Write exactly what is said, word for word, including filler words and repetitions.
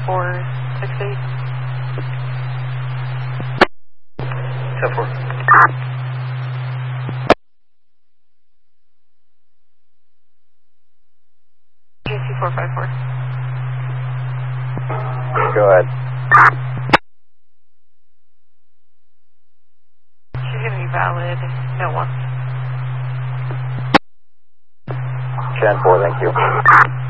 four six eight. ten four. J C four five four. Go ahead. She's going to be valid. No one. ten four, thank you.